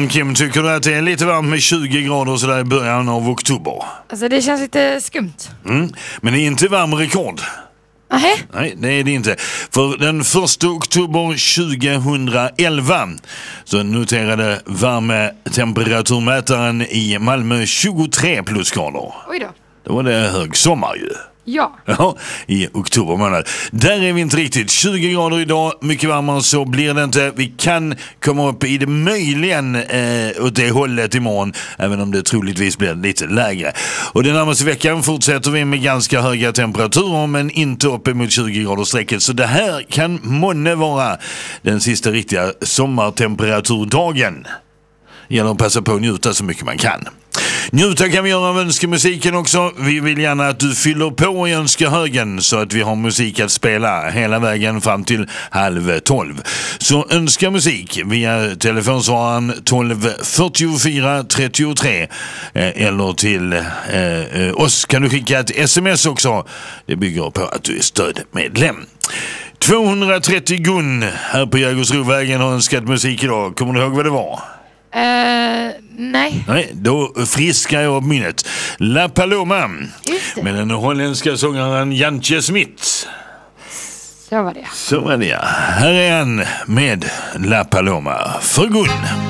Kim, tycker du att det är lite varmt med 20 grader så där i början av oktober? Alltså det känns lite skumt. Men det är inte varm rekord. Nej, det är det inte. För den 1 oktober 2011 så noterade värmetemperaturmätaren i Malmö 23 plusgrader. Oj då. Då var det hög sommar ju. Ja. Ja, i oktober månad. Där är vi inte riktigt. 20 grader idag, mycket varmare så blir det inte. Vi kan komma upp i det möjligen åt det hållet imorgon, även om det troligtvis blir lite lägre. Och den närmaste veckan fortsätter vi med ganska höga temperaturer, men inte upp emot 20 grader sträcket. Så det här kan månne vara den sista riktiga sommartemperaturdagen. Gäller att passa på att njuta så mycket man kan. Njuta kan vi göra av önskemusiken också. Vi vill gärna att du fyller på i önskehögen så att vi har musik att spela hela vägen fram till 11:30. Så önska musik via telefonsvararen 12 44 33 eller till oss kan du skicka ett sms också. Det bygger på att du är stödmedlem. 230 Gun här på Jägersrovägen har önskat musik idag. Kommer du ihåg vad det var? Nej. Nej, då friskar jag upp minnet. La Paloma med den holländska sångaren Jantje Smith. Så var det. Så var det, ja. Här är han med La Paloma för Gun.